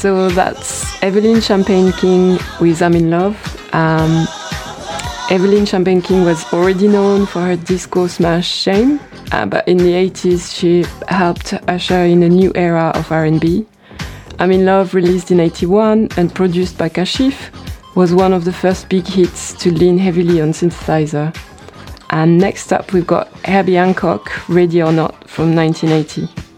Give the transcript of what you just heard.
So that's Evelyn Champagne King with I'm in Love. Evelyn Champagne King was already known for her disco smash Shame, but in the 80s she helped usher in a new era of R&B. I'm in Love, released in 81 and produced by Kashif, was one of the first big hits to lean heavily on synthesizer. And next up we've got Herbie Hancock, Ready or Not from 1980.